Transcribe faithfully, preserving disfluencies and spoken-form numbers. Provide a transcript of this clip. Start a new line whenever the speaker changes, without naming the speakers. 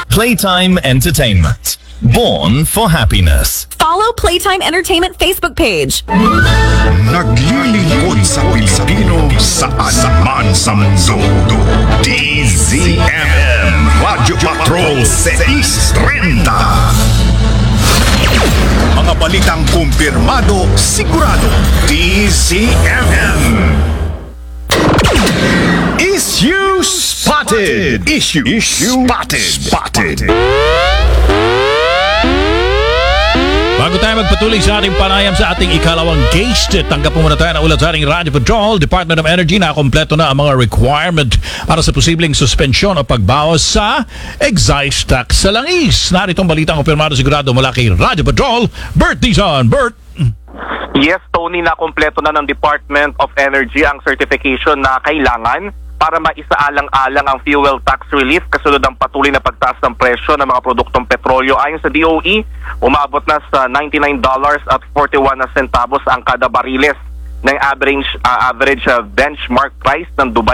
Playtime Entertainment. Born for happiness.
Follow Playtime Entertainment Facebook page.
Naglilingkod sa Pilipino saan man sa mundo. D Z M M Radio Patrol six thirty. Mga balitang kumpirmado, sigurado. D Z M M. Issue spotted. Issue, Issue spotted. Spotted.
Bago tayo magpatuloy sa ating panayam sa ating ikalawang guest, tanggap po muna tayo na ulat sa ating Radio Patrol, Department of Energy na kompleto na ang mga requirement para sa posibleng suspensyon o pagbawas sa excise tax sa langis. Narito ang balitang kumpirmado sigurado mula kay Radio Patrol, Bert Dizon. Bert!
Yes, Tony, na kompleto na ng Department of Energy ang certification na kailangan para maisaalang-alang ang fuel tax relief kasunod ng patuloy na pagtaas ng presyo ng mga produktong petrolyo. Ayon sa D O E, umabot na sa ninety-nine dollars at forty-one centavos ang kada bariles ng average, uh, average uh, benchmark price ng Dubai